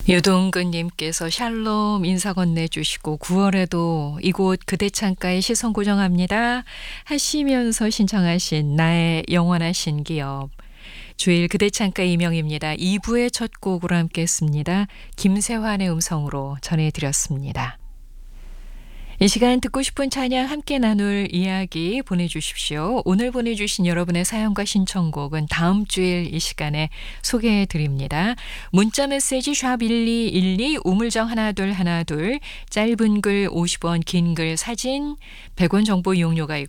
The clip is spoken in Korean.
유동근님께서 샬롬 인사 건네주시고 9월에도 이곳 그대 창가에 시선 고정합니다 하시면서 신청하신 나의 영원하신 기업. 주일 그대 창가 이명입니다. 2부의 첫 곡으로 함께 했습니다. 김세환의 음성으로 전해드렸습니다. 이 시간 듣고 싶은 찬양 함께 나눌 이야기 보내주십시오. 오늘 보내주신 여러분의 사연과 신청곡은 다음 주일 이 시간에 소개해드립니다. 문자메시지 샵 1212 우물정 1212 짧은 글 50원 긴 글 사진 100원 정보 이용료가 있고